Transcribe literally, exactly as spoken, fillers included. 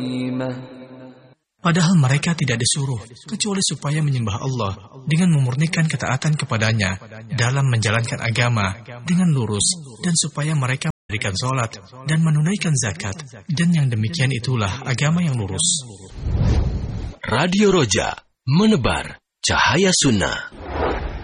Padahal mereka tidak disuruh, kecuali supaya menyembah Allah dengan memurnikan ketaatan kepadanya dalam menjalankan agama dengan lurus, dan supaya mereka mendirikan sholat dan menunaikan zakat, dan yang demikian itulah agama yang lurus. Radio Roja, menebar cahaya sunnah.